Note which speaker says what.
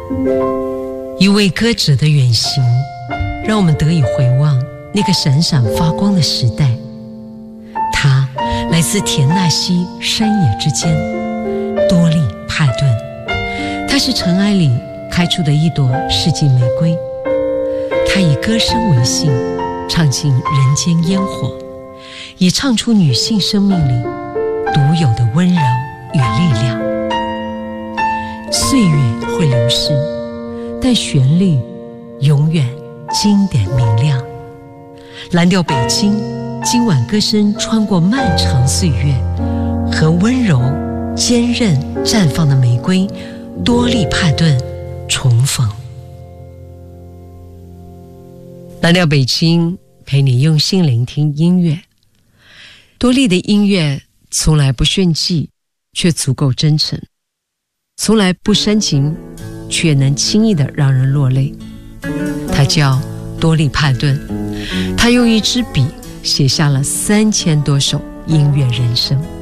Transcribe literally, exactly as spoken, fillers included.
Speaker 1: 一位歌者的远行，让我们得以回望那个闪闪发光的时代。他来自田纳西山野之间，多利派顿。他是尘埃里开出的一朵世纪玫瑰。他以歌声为信，唱尽人间烟火，也唱出女性生命里独有的温柔与力量。岁月会流逝，但旋律永远经典明亮。蓝调北京，今晚歌声穿过漫长岁月，和温柔坚韧绽放的玫瑰多利派顿重逢。蓝调北京陪你用心聆听音乐。多利的音乐从来不炫技，却足够真诚；从来不煽情，却能轻易地让人落泪。他叫多利派顿，他用一支笔写下了三千多首音乐人生。